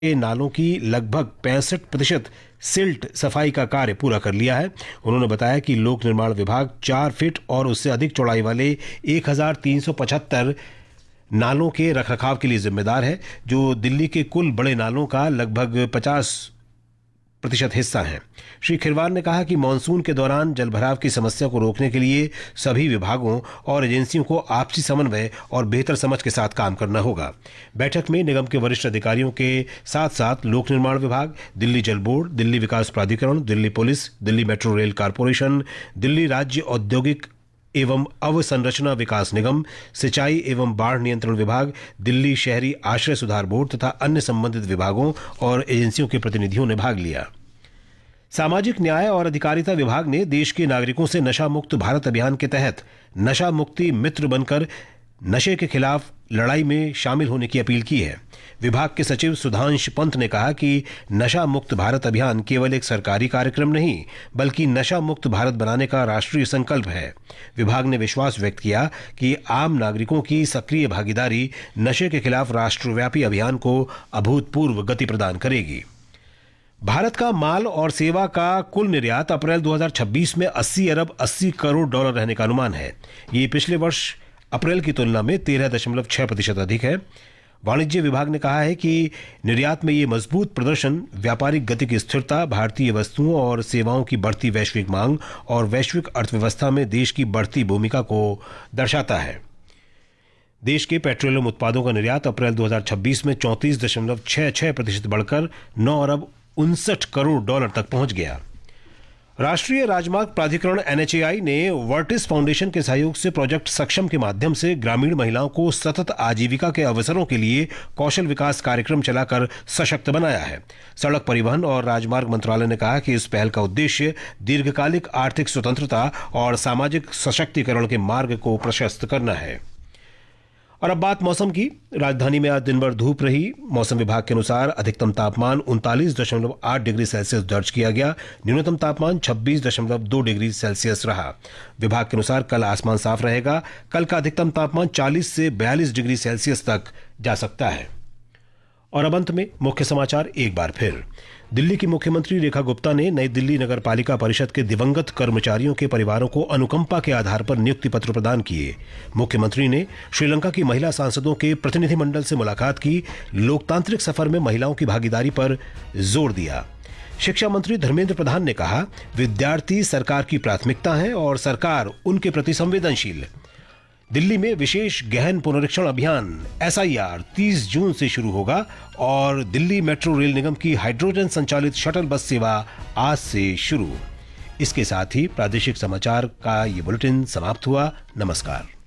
के नालों की लगभग 65% सिल्ट सफाई का कार्य पूरा कर लिया है। उन्होंने बताया कि लोक निर्माण विभाग 4 फीट और उससे अधिक चौड़ाई वाले 1375 नालों के रखरखाव के लिए जिम्मेदार है, जो दिल्ली के कुल बड़े नालों का लगभग 50% हिस्सा है। श्री खिरवार ने कहा कि मानसून के दौरान जलभराव की समस्या को रोकने के लिए सभी विभागों और एजेंसियों को आपसी समन्वय और बेहतर समझ के साथ काम करना होगा। बैठक में निगम के वरिष्ठ अधिकारियों के साथ साथ लोक निर्माण विभाग, दिल्ली जल बोर्ड, दिल्ली विकास प्राधिकरण, Delhi police, Delhi metro rail corporation, Delhi राज्य औद्योगिक एवं अवसंरचना विकास निगम, सिंचाई एवं बाढ़ नियंत्रण विभाग, दिल्ली शहरी आश्रय सुधार बोर्ड तथा अन्य संबंधित विभागों और एजेंसियों के प्रतिनिधियों ने भाग लिया। सामाजिक न्याय और अधिकारिता विभाग ने देश के नागरिकों से नशा मुक्त भारत अभियान के तहत नशा मुक्ति मित्र बनकर नशे के खिलाफ लड़ाई में शामिल होने की अपील की है। विभाग के सचिव सुधांश पंत ने कहा कि नशा मुक्त भारत अभियान केवल एक सरकारी कार्यक्रम नहीं, बल्कि नशा मुक्त भारत बनाने का राष्ट्रीय संकल्प है। विभाग ने विश्वास व्यक्त किया कि आम नागरिकों की सक्रिय भागीदारी नशे के खिलाफ राष्ट्रव्यापी अभियान को अभूतपूर्व गति प्रदान करेगी। भारत का माल और सेवा का कुल निर्यात अप्रैल 2026 में 80 अरब 80 करोड़ डॉलर रहने का अनुमान है। ये पिछले वर्ष अप्रैल की तुलना में 13.6% अधिक है। वाणिज्य विभाग ने कहा है कि निर्यात में ये मजबूत प्रदर्शन व्यापारिक गति की स्थिरता, भारतीय वस्तुओं और सेवाओं की बढ़ती वैश्विक मांग और वैश्विक अर्थव्यवस्था में देश की बढ़ती भूमिका को दर्शाता है। देश के पेट्रोलियम उत्पादों का निर्यात अप्रैल 2026 में 34.66% बढ़कर 9 अरब 59 करोड़ डॉलर तक पहुंच गया। राष्ट्रीय राजमार्ग प्राधिकरण NHAI ने वर्टिस फाउंडेशन के सहयोग से प्रोजेक्ट सक्षम के माध्यम से ग्रामीण महिलाओं को सतत आजीविका के अवसरों के लिए कौशल विकास कार्यक्रम चलाकर सशक्त बनाया है। सड़क परिवहन और राजमार्ग मंत्रालय ने कहा कि इस पहल का उद्देश्य दीर्घकालिक आर्थिक स्वतंत्रता और सामाजिक सशक्तिकरण के मार्ग को प्रशस्त करना है। और अब बात मौसम की। राजधानी में आज दिन भर धूप रही। मौसम विभाग के अनुसार अधिकतम तापमान 39.8 डिग्री सेल्सियस दर्ज किया गया। न्यूनतम तापमान 26.2 डिग्री सेल्सियस रहा। विभाग के अनुसार कल आसमान साफ रहेगा। कल का अधिकतम तापमान 40 से 42 डिग्री सेल्सियस तक जा सकता है। और अब अंत में मुख्य समाचार एक बार फिर। दिल्ली की मुख्यमंत्री रेखा गुप्ता ने नई दिल्ली नगर पालिका परिषद के दिवंगत कर्मचारियों के परिवारों को अनुकंपा के आधार पर नियुक्ति पत्र प्रदान किए। मुख्यमंत्री ने श्रीलंका की महिला सांसदों के प्रतिनिधिमंडल से मुलाकात की। लोकतांत्रिक सफर में महिलाओं की भागीदारी पर जोर दिया। शिक्षा मंत्री धर्मेंद्र प्रधान ने कहा, विद्यार्थी सरकार की प्राथमिकता हैं और सरकार उनके प्रति संवेदनशील। दिल्ली में विशेष गहन पुनरीक्षण अभियान SIR 30 जून से शुरू होगा और दिल्ली मेट्रो रेल निगम की हाइड्रोजन संचालित शटल बस सेवा आज से शुरू। इसके साथ ही प्रादेशिक समाचार का ये बुलेटिन समाप्त हुआ। नमस्कार।